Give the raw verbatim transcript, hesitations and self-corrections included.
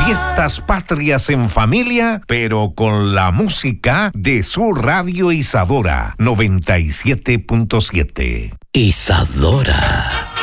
Fiestas patrias en familia, pero con la música de su radio Isadora noventa y siete punto siete. Isadora.